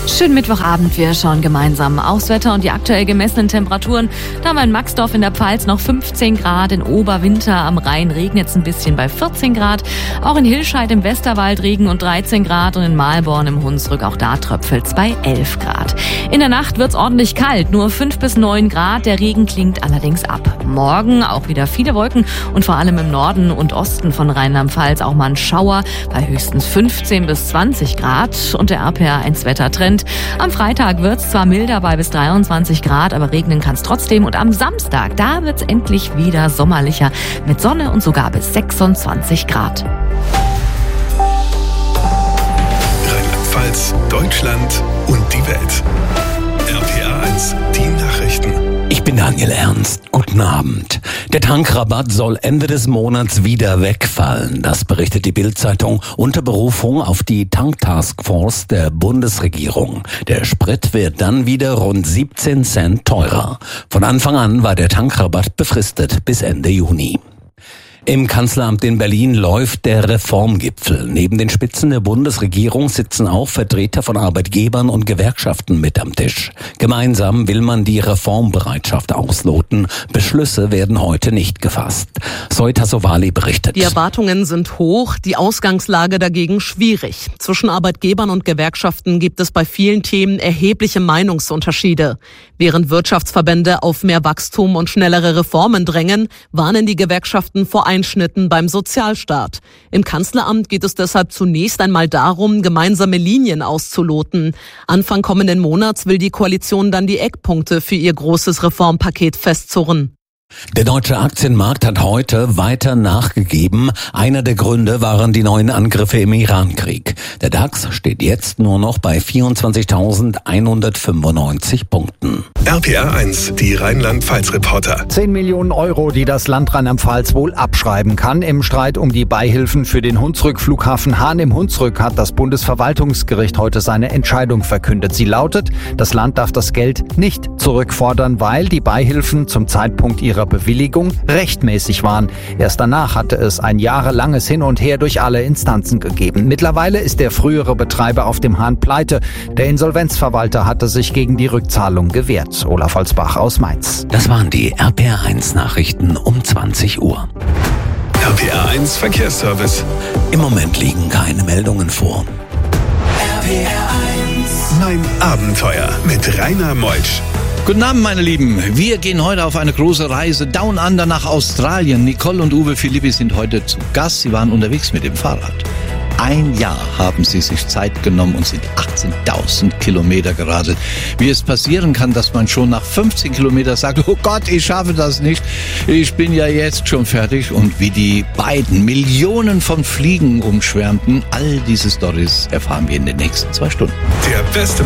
Schönen Mittwochabend, wir schauen gemeinsam aufs Wetter und die aktuell gemessenen Temperaturen. Da haben wir in Maxdorf in der Pfalz noch 15 Grad, in Oberwinter am Rhein regnet es ein bisschen bei 14 Grad. Auch in Hilscheid im Westerwald Regen und 13 Grad und in Mahlborn im Hunsrück, auch da tröpfelt es bei 11 Grad. In der Nacht wird es ordentlich kalt, nur 5 bis 9 Grad, der Regen klingt allerdings ab. Morgen auch wieder viele Wolken und vor allem im Norden und Osten von Rheinland-Pfalz auch mal ein Schauer bei höchstens 15 bis 20 Grad und der RPR1-Wettertrend. Am Freitag wird es zwar milder bei bis 23 Grad, aber regnen kann es trotzdem. Und am Samstag, da wird es endlich wieder sommerlicher mit Sonne und sogar bis 26 Grad. Rheinland-Pfalz, Deutschland und die Welt. RPR1, die Nachrichten. Ich bin Daniel Ernst. Guten Abend. Der Tankrabatt soll Ende des Monats wieder wegfallen. Das berichtet die Bild-Zeitung unter Berufung auf die Tank-Taskforce der Bundesregierung. Der Sprit wird dann wieder rund 17 Cent teurer. Von Anfang an war der Tankrabatt befristet bis Ende Juni. Im Kanzleramt in Berlin läuft der Reformgipfel. Neben den Spitzen der Bundesregierung sitzen auch Vertreter von Arbeitgebern und Gewerkschaften mit am Tisch. Gemeinsam will man die Reformbereitschaft ausloten. Beschlüsse werden heute nicht gefasst. Zoe Tassovali berichtet. Die Erwartungen sind hoch, die Ausgangslage dagegen schwierig. Zwischen Arbeitgebern und Gewerkschaften gibt es bei vielen Themen erhebliche Meinungsunterschiede. Während Wirtschaftsverbände auf mehr Wachstum und schnellere Reformen drängen, warnen die Gewerkschaften vor Einschnitten beim Sozialstaat. Im Kanzleramt geht es deshalb zunächst einmal darum, gemeinsame Linien auszuloten. Anfang kommenden Monats will die Koalition dann die Eckpunkte für ihr großes Reformpaket festzurren. Der deutsche Aktienmarkt hat heute weiter nachgegeben. Einer der Gründe waren die neuen Angriffe im Iran-Krieg. Der DAX steht jetzt nur noch bei 24.195 Punkten. RPR1, die Rheinland-Pfalz-Reporter. 10 Millionen Euro, die das Land Rheinland-Pfalz wohl abschreiben kann. Im Streit um die Beihilfen für den Hunsrück-Flughafen Hahn im Hunsrück hat das Bundesverwaltungsgericht heute seine Entscheidung verkündet. Sie lautet, das Land darf das Geld nicht zurückfordern, weil die Beihilfen zum Zeitpunkt ihrer Bewilligung rechtmäßig waren. Erst danach hatte es ein jahrelanges Hin und Her durch alle Instanzen gegeben. Mittlerweile ist der frühere Betreiber auf dem Hahn pleite. Der Insolvenzverwalter hatte sich gegen die Rückzahlung gewehrt. Olaf Holzbach aus Mainz. Das waren die RPR1-Nachrichten um 20 Uhr. RPR1 Verkehrsservice. Im Moment liegen keine Meldungen vor. RPR1. Mein Abenteuer mit Rainer Meutsch. Guten Abend, meine Lieben. Wir gehen heute auf eine große Reise Down Under nach Australien. Nicole und Uwe Philippi sind heute zu Gast. Sie waren unterwegs mit dem Fahrrad. Ein Jahr haben sie sich Zeit genommen und sind 18.000 Kilometer geradelt. Wie es passieren kann, dass man schon nach 15 Kilometern sagt, oh Gott, ich schaffe das nicht, ich bin ja jetzt schon fertig. Und wie die beiden Millionen von Fliegen umschwärmten, all diese Storys erfahren wir in den nächsten 2 Stunden. Der beste